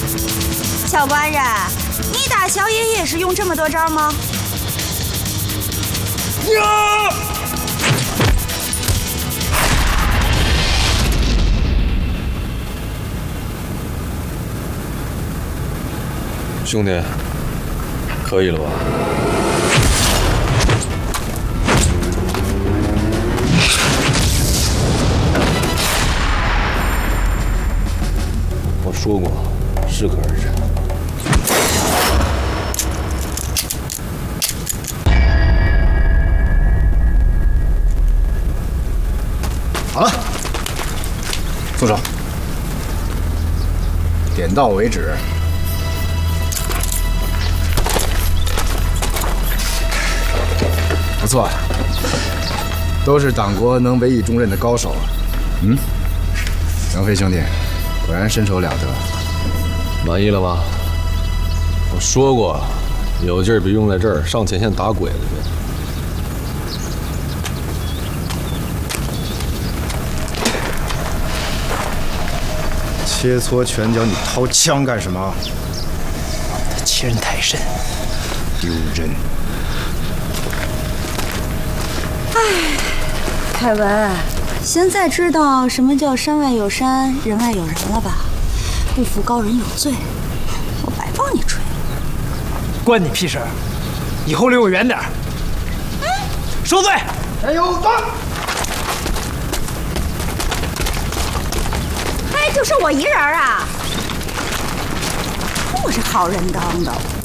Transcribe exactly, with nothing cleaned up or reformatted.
小官人，你打小野也是用这么多招吗？ 呀！兄弟，可以了吧？我说过，适可而止。 好了，住手！点到为止。不错，都是党国能委以重任的高手。嗯，杨飞兄弟，果然身手了得。 满意了吧？我说过，有劲儿别用在这儿，上前线打鬼子去。 切磋拳脚，你掏枪干什么？ 他欺人太甚， 丢人！ 唉，凯文，现在知道什么叫山外有山，人外有人了吧？不服高人有罪，我白帮你吹了。 关你屁事！以后离我远点儿。嗯，收队！ 加油，走！ 就剩我一人啊！不是好人当的。